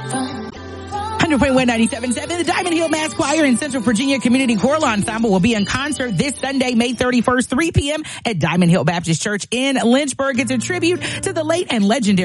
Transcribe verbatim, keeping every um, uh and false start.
one hundred point one ninety-seven point seven, the Diamond Hill Mass Choir and Central Virginia Community Choral Ensemble will be in concert this Sunday, May thirty-first, three p.m. at Diamond Hill Baptist Church in Lynchburg. It's a tribute to the late and legendary